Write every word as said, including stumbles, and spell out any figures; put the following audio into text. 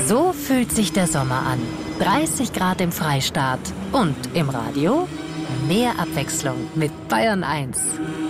So fühlt sich der Sommer an. dreißig Grad im Freistaat und im Radio mehr Abwechslung mit Bayern eins.